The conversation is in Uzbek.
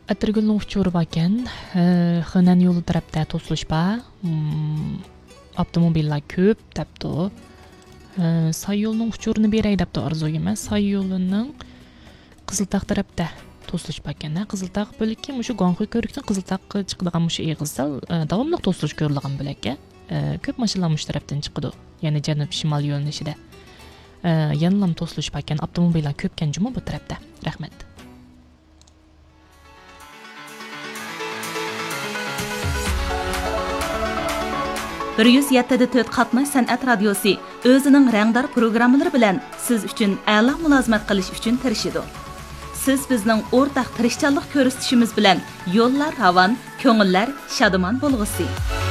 Atirgulning uchuri bor ekan. Xanan yo'li tarafda to'silish bor. Avtomobillar ko'p debdi. Say yo'lning uchurini beray debdi orzugim. Say yo'lining Qiziltaq tarafda to'silish bor ekan. Qiziltaq bo'lakka mushu G'onxoy ko'rikdan Qiziltaqqa chiqadigan mushu eg'izda davomli to'silish ko'rilgan bo'lakka. Ko'p mashinalar mush tarafdan chiqadi. Ya'ni janub shimol yo'nalishida. Yanılam to'silish bor ekan. Avtomobillar ko'p ekan juma bu tarafda. Rahmat. Bir 107.4 Qatnash san'at radiosi o'zining rangdor programmalari bilan siz uchun a'lo mulozimat qilish uchun tirishidi. Siz bizning o'rtaq tirishchanlik ko'rsatishimiz bilan yo'llar ravon, ko'ngillar shodumon bo'lg'usi.